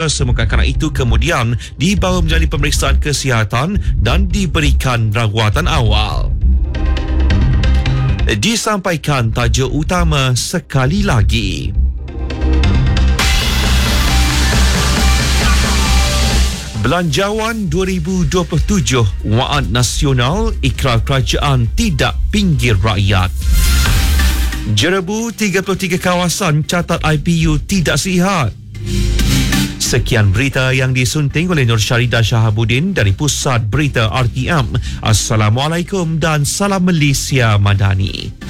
Semoga kanak itu kemudian dibawa menjalani pemeriksaan kesihatan dan diberikan rawatan awal. Disampaikan tajuk utama sekali lagi. Belanjawan 2027, Waad Nasional, ikrar kerajaan tidak pinggir rakyat. Jerebu 33 kawasan catat IPU tidak sihat. Sekian berita yang disunting oleh Nur Syaridah Shahabuddin dari Pusat Berita RTM. Assalamualaikum dan salam Malaysia Madani.